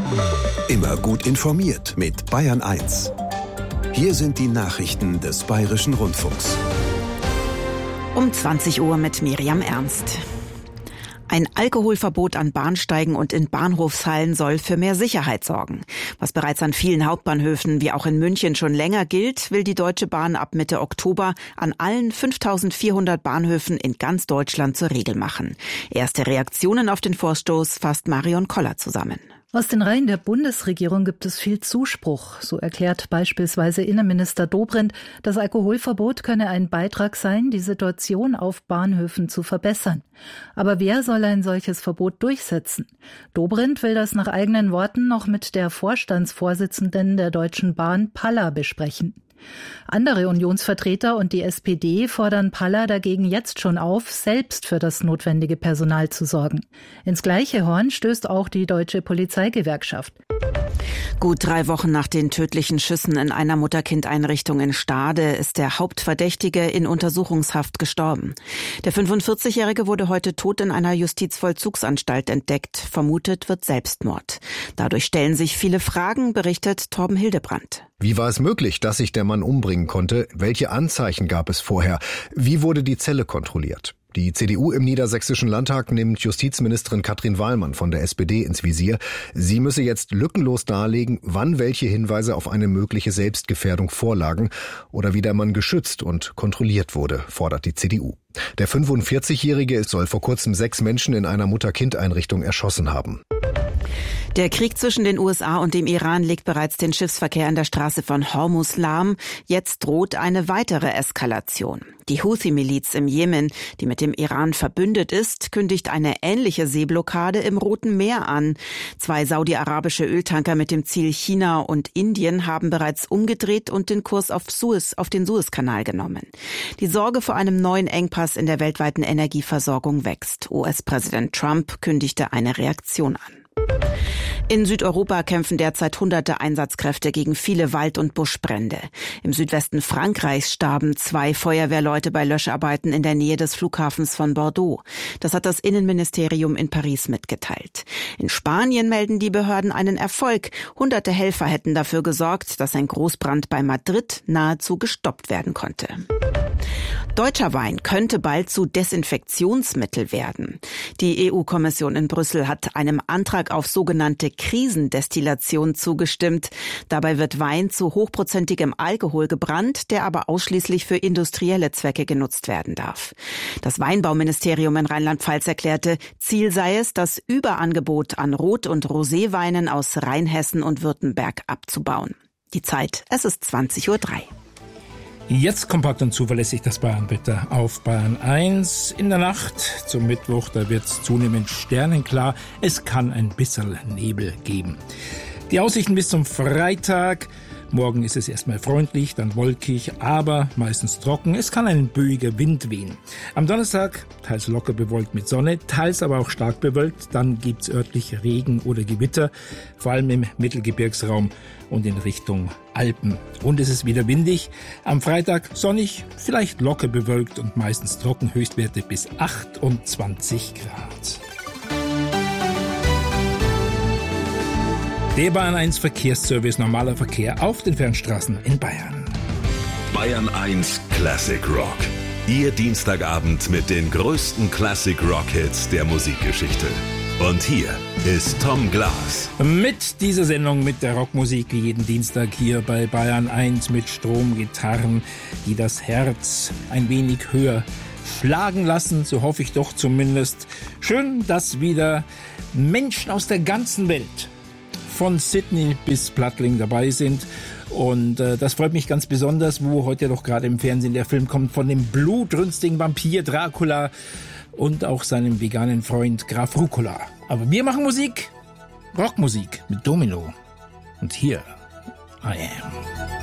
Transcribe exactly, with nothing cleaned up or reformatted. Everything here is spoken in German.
Immer gut informiert mit Bayern eins. Hier sind die Nachrichten des Bayerischen Rundfunks. Um zwanzig Uhr mit Miriam Ernst. Ein Alkoholverbot an Bahnsteigen und in Bahnhofshallen soll für mehr Sicherheit sorgen. Was bereits an vielen Hauptbahnhöfen wie auch in München schon länger gilt, will die Deutsche Bahn ab Mitte Oktober an allen fünftausendvierhundert Bahnhöfen in ganz Deutschland zur Regel machen. Erste Reaktionen auf den Vorstoß fasst Marion Koller zusammen. Aus den Reihen der Bundesregierung gibt es viel Zuspruch. So erklärt beispielsweise Innenminister Dobrindt, das Alkoholverbot könne ein Beitrag sein, die Situation auf Bahnhöfen zu verbessern. Aber wer soll ein solches Verbot durchsetzen? Dobrindt will das nach eigenen Worten noch mit der Vorstandsvorsitzenden der Deutschen Bahn, Palla, besprechen. Andere Unionsvertreter und die S P D fordern Palla dagegen jetzt schon auf, selbst für das notwendige Personal zu sorgen. Ins gleiche Horn stößt auch die Deutsche Polizeigewerkschaft. Gut drei Wochen nach den tödlichen Schüssen in einer Mutter-Kind-Einrichtung in Stade ist der Hauptverdächtige in Untersuchungshaft gestorben. Der fünfundvierzigjährige wurde heute tot in einer Justizvollzugsanstalt entdeckt. Vermutet wird Selbstmord. Dadurch stellen sich viele Fragen, berichtet Torben Hildebrandt. Wie war es möglich, dass sich der Mann umbringen konnte? Welche Anzeichen gab es vorher? Wie wurde die Zelle kontrolliert? Die C D U im Niedersächsischen Landtag nimmt Justizministerin Katrin Wallmann von der S P D ins Visier. Sie müsse jetzt lückenlos darlegen, wann welche Hinweise auf eine mögliche Selbstgefährdung vorlagen oder wie der Mann geschützt und kontrolliert wurde, fordert die C D U. Der fünfundvierzigjährige soll vor kurzem sechs Menschen in einer Mutter-Kind-Einrichtung erschossen haben. Der Krieg zwischen den U S A und dem Iran legt bereits den Schiffsverkehr an der Straße von Hormuz lahm. Jetzt droht eine weitere Eskalation. Die Houthi-Miliz im Jemen, die mit dem Iran verbündet ist, kündigt eine ähnliche Seeblockade im Roten Meer an. Zwei saudi-arabische Öltanker mit dem Ziel China und Indien haben bereits umgedreht und den Kurs auf Suez, auf den Suezkanal genommen. Die Sorge vor einem neuen Engpass in der weltweiten Energieversorgung wächst. U S-Präsident Trump kündigte eine Reaktion an. In Südeuropa kämpfen derzeit hunderte Einsatzkräfte gegen viele Wald- und Buschbrände. Im Südwesten Frankreichs starben zwei Feuerwehrleute bei Löscharbeiten in der Nähe des Flughafens von Bordeaux. Das hat das Innenministerium in Paris mitgeteilt. In Spanien melden die Behörden einen Erfolg. Hunderte Helfer hätten dafür gesorgt, dass ein Großbrand bei Madrid nahezu gestoppt werden konnte. Deutscher Wein könnte bald zu Desinfektionsmittel werden. Die E U-Kommission in Brüssel hat einem Antrag auf sogenannte Krisendestillation zugestimmt. Dabei wird Wein zu hochprozentigem Alkohol gebrannt, der aber ausschließlich für industrielle Zwecke genutzt werden darf. Das Weinbauministerium in Rheinland-Pfalz erklärte, Ziel sei es, das Überangebot an Rot- und Roséweinen aus Rheinhessen und Württemberg abzubauen. Die Zeit, es ist zwanzig Uhr drei. Jetzt kompakt und zuverlässig das Bayernwetter auf Bayern eins. In der Nacht zum Mittwoch, da wird es zunehmend sternenklar. Es kann ein bisschen Nebel geben. Die Aussichten bis zum Freitag. Morgen ist es erstmal freundlich, dann wolkig, aber meistens trocken. Es kann ein böiger Wind wehen. Am Donnerstag teils locker bewölkt mit Sonne, teils aber auch stark bewölkt. Dann gibt's örtlich Regen oder Gewitter, vor allem im Mittelgebirgsraum und in Richtung Alpen. Und es ist wieder windig. Am Freitag sonnig, vielleicht locker bewölkt und meistens trocken, Höchstwerte bis achtundzwanzig Grad. Der Bayern eins Verkehrsservice, normaler Verkehr auf den Fernstraßen in Bayern. Bayern eins Classic Rock. Ihr Dienstagabend mit den größten Classic Rock Hits der Musikgeschichte. Und hier ist Tom Glas. Mit dieser Sendung, mit der Rockmusik wie jeden Dienstag hier bei Bayern eins mit Stromgitarren, die das Herz ein wenig höher schlagen lassen, so hoffe ich doch zumindest. Schön, dass wieder Menschen aus der ganzen Welt von Sydney bis Plattling dabei sind. Und äh, das freut mich ganz besonders, wo heute doch gerade im Fernsehen der Film kommt von dem blutrünstigen Vampir Dracula und auch seinem veganen Freund Graf Rucola. Aber wir machen Musik, Rockmusik mit Domino. Und hier, I Am.